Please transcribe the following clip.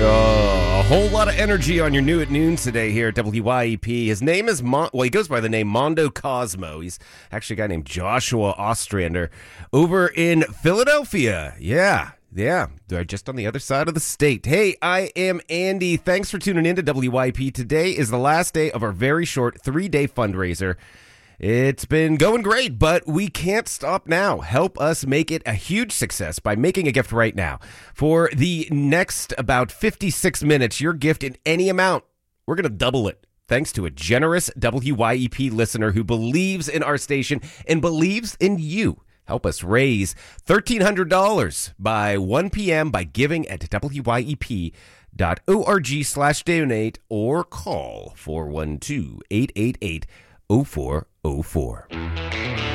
A whole lot of energy on your New at Noon today here at WYEP. His name is, he goes by the name Mondo Cosmo. He's actually a guy named Joshua Ostrander over in Philadelphia. Yeah, they're just on the other side of the state. Hey, I am Andy. Thanks for tuning in to WYEP. Today is the last day of our very short 3-day fundraiser. It's been going great, but we can't stop now. Help us make it a huge success by making a gift right now. For the next about 56 minutes, your gift in any amount, we're going to double it. Thanks to a generous WYEP listener who believes in our station and believes in you. Help us raise $1,300 by 1 p.m. by giving at WYEP.org/donate or call 412-888-0404.